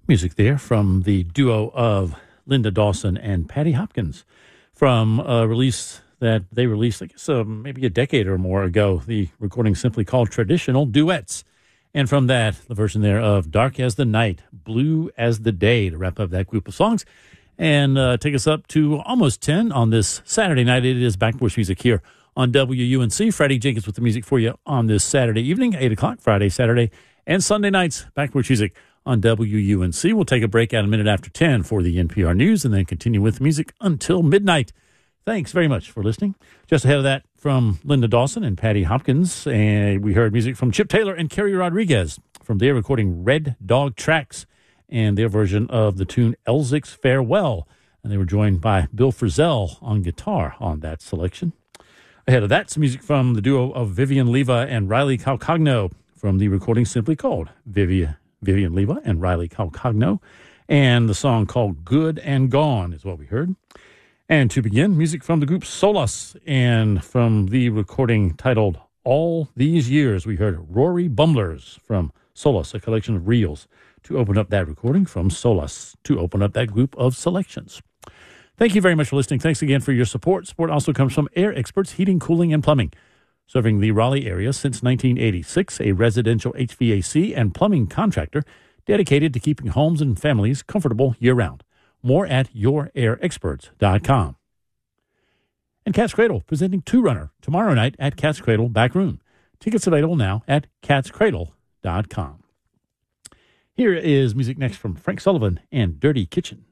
Music there from the duo of Linda Dawson and Patty Hopkins from a release that they released, I guess, maybe a decade or more ago. The recording simply called Traditional Duets. And from that, the version there of Dark as the Night, Blue as the Day to wrap up that group of songs and take us up to almost 10 on this Saturday night. It is Back Porch Music here on WUNC. Freddie Jenkins with the music for you on this Saturday evening, 8 o'clock, Friday, Saturday, and Sunday nights. Back Porch Music on WUNC. We'll take a break at a minute after 10 for the NPR News and then continue with music until midnight. Thanks very much for listening. Just ahead of that, from Linda Dawson and Patty Hopkins, and we heard music from Chip Taylor and Kerry Rodriguez from their recording Red Dog Tracks and their version of the tune Elzic's Farewell. And they were joined by Bill Frisell on guitar on that selection. Ahead of that, some music from the duo of Vivian Leva and Riley Calcagno from the recording simply called Vivian Leva and Riley Calcagno. And the song called Good and Gone is what we heard. And to begin, music from the group Solace, and from the recording titled All These Years, we heard Rory Bumblers from Solace, a collection of reels, to open up that recording from Solace, to open up that group of selections. Thank you very much for listening. Thanks again for your support. Support also comes from Air Experts Heating, Cooling, and Plumbing, serving the Raleigh area since 1986, a residential HVAC and plumbing contractor dedicated to keeping homes and families comfortable year-round. More at yourairexperts.com. And Cat's Cradle presenting Two Runner tomorrow night at Cat's Cradle Back Room. Tickets available now at catscradle.com. Here is music next from Frank Sullivan and Dirty Kitchen.